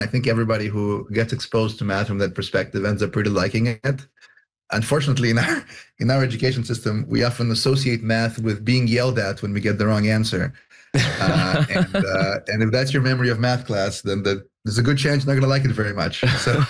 I think everybody who gets exposed to math from that perspective ends up really liking it. Unfortunately, in our education system, we often associate math with being yelled at when we get the wrong answer. And if that's your memory of math class, then there's a good chance you're not going to like it very much. So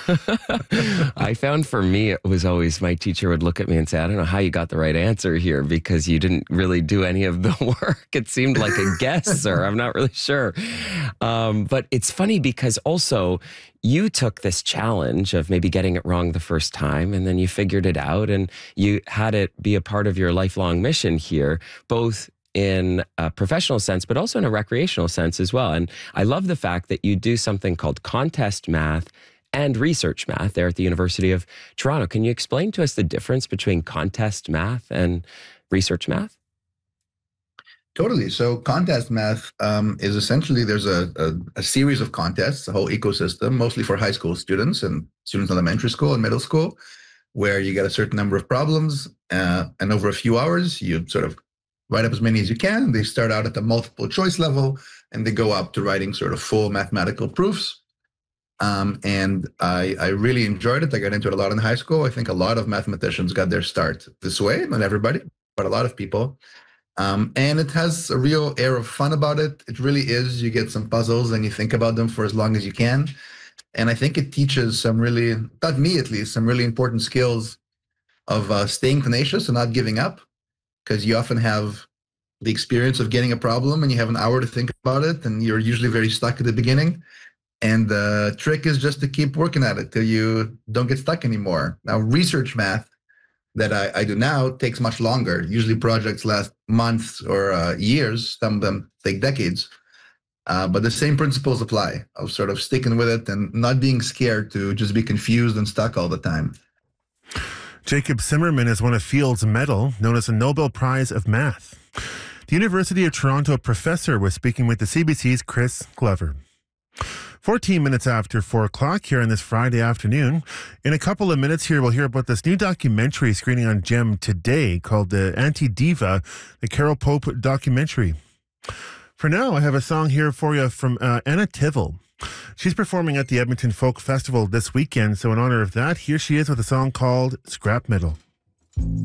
I found for me, it was always my teacher would look at me and say, I don't know how you got the right answer here because you didn't really do any of the work. It seemed like a guess, sir. I'm not really sure. But it's funny because also you took this challenge of maybe getting it wrong the first time and then you figured it out and you had it be a part of your lifelong mission here, both in a professional sense, but also in a recreational sense as well. And I love the fact that you do something called contest math and research math there at the University of Toronto. Can you explain to us the difference between contest math and research math? totally. So contest math is essentially there's a series of contests, a whole ecosystem, mostly for high school students and students in elementary school and middle school, where you get a certain number of problems, and over a few hours, you sort of write up as many as you can. They start out at the multiple choice level and they go up to writing sort of full mathematical proofs. And I really enjoyed it. I got into it a lot in high school. I think a lot of mathematicians got their start this way, not everybody, but a lot of people. And it has a real air of fun about it. It really is. You get some puzzles and you think about them for as long as you can. And I think it teaches some really, not me at least, some really important skills of staying tenacious and not giving up, because you often have the experience of getting a problem and you have an hour to think about it and you're usually very stuck at the beginning. And the trick is just to keep working at it till you don't get stuck anymore. Now, research math that I do now takes much longer. Usually projects last months or years. Some of them take decades. But the same principles apply of sort of sticking with it and not being scared to just be confused and stuck all the time. Jacob Simmerman has won a Fields Medal, known as the Nobel Prize of Math. The University of Toronto professor was speaking with the CBC's Chris Glover. 14 minutes after 4 o'clock here on this Friday afternoon. In a couple of minutes here, we'll hear about this new documentary screening on GEM today called the Anti-Diva, the Carol Pope documentary. For now, I have a song here for you from Anna Tivel. She's performing at the Edmonton Folk Festival this weekend, so in honor of that, here she is with a song called Scrap Metal.